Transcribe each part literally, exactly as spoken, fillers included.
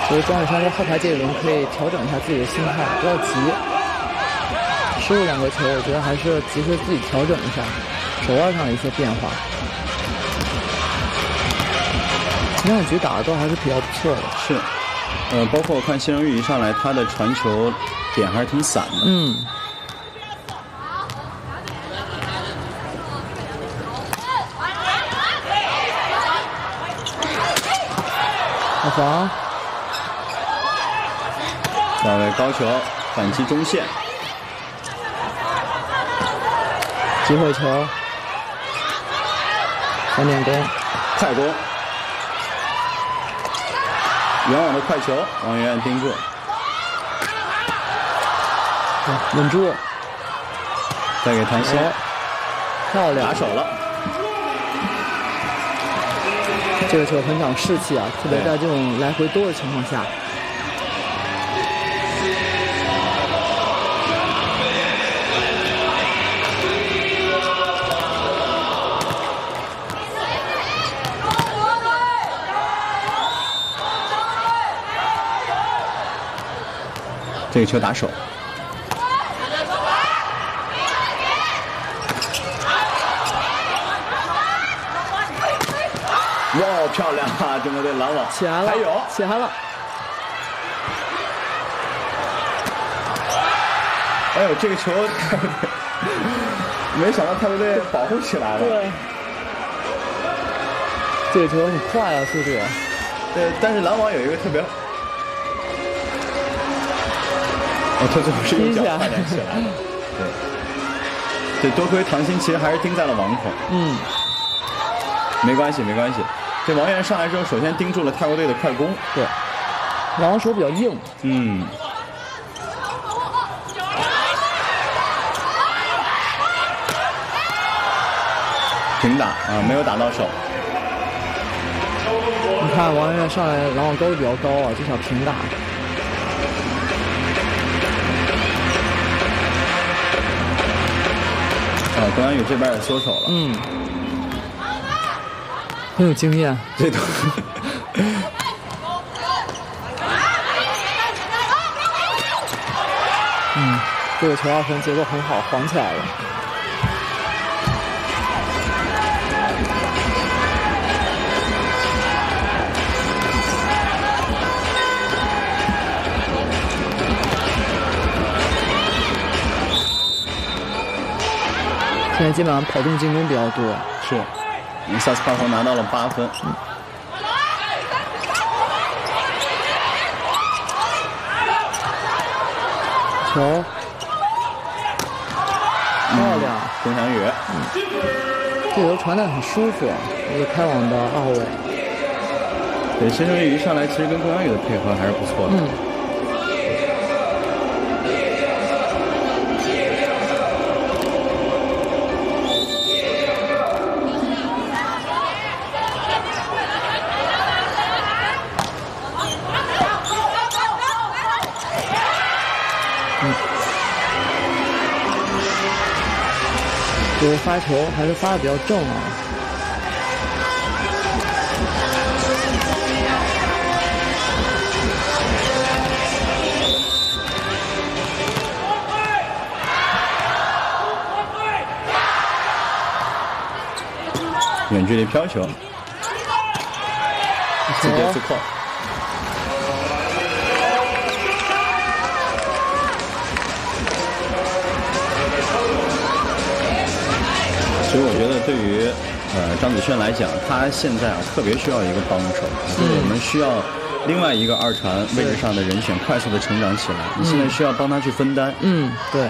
所以庄宇珊在后排这一轮可以调整一下自己的心态，不要急。失误两个球，我觉得还是及时自己调整一下手腕上的一些变化。前两局打的都还是比较不错的。 是，呃，包括我看谢荣玉一上来，他的传球点还是挺散的。 嗯。好防。 小位高球反击中线， 机会球，三点攻， 快攻，远网的快球，王媛媛盯住， 稳住， 再给谭鑫， 漂亮， 打手了。 这个球很长士气啊，特别在这种来回多的情况下。 这个球打手，哇，漂亮啊！中国队拦网起来了， 还有起来了。 哎呦，这个球，没想到泰国队保护起来了。 对，这个球很快啊，速度。 对，但是拦网有一个特别。哦，他最后是用脚快点起来了。对，对，多亏唐鑫其实还是盯在了网口。 嗯， 没关系，没关系。这王源上来之后，首先盯住了泰国队的快攻。 对，王手比较硬。 嗯。平打啊，没有打到手。 你看王源上来拦网高度比较高啊，就想平打。 啊，郭阳宇这边也缩手了， 嗯，很有经验， 这都， 嗯，这个球二分节奏很好，晃起来了。现在基本上跑动进攻比较多。 是，我们萨斯帕侯拿到了八分。嗯、 球，漂亮， 钟祥宇。 嗯，这球传的很舒服，一个开网的二后卫。 对，谢胜玉一上来，其实跟钟祥宇的配合还是不错的。 嗯。这发球还是发的比较正啊。 远距离飘球，直接自扣。其实我觉得，对于呃张子萱来讲，她现在啊特别需要一个帮手，就是我们需要另外一个二传位置上的人选快速的成长起来。你现在需要帮她去分担。 嗯，对。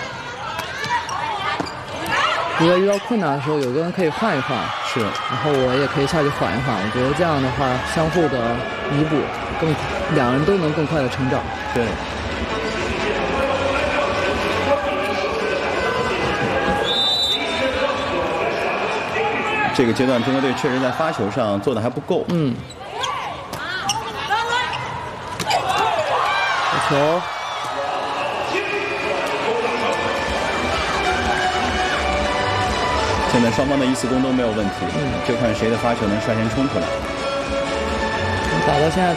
如果遇到困难的时候，有个人可以换一换， 是， 然后我也可以下去缓一缓。我觉得这样的话，相互的弥补，更两人都能更快的成长。 对。这个阶段，中国队确实在发球上做的还不够。 嗯。球。 现在双方的一次攻都没有问题，嗯，就看谁的发球能率先冲出来。 打到现在。